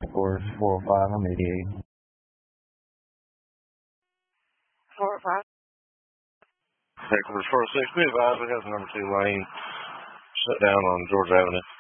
Course 405, I'm 88. 405. Headquarters 406, be advised we have the number 2 lane shut down on Georgia Avenue.